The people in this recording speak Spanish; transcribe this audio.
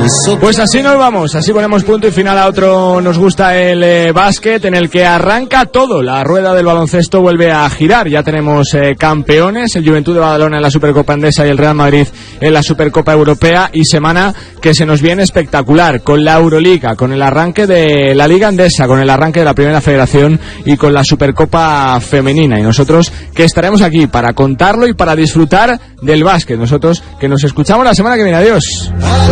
Pues así nos vamos, así ponemos punto y final a otro Nos Gusta el Básquet, en el que arranca todo. La rueda del baloncesto vuelve a girar. Ya tenemos campeones, el Juventud de Badalona en la Supercopa Endesa y el Real Madrid en la Supercopa Europea, y semana que se nos viene espectacular, con la Euroliga, con el arranque de la Liga Endesa, con el arranque de la Primera Federación y con la Supercopa Femenina. Y nosotros que estaremos aquí para contarlo y para disfrutar del básquet. Nosotros que nos escuchamos la semana que viene. Adiós.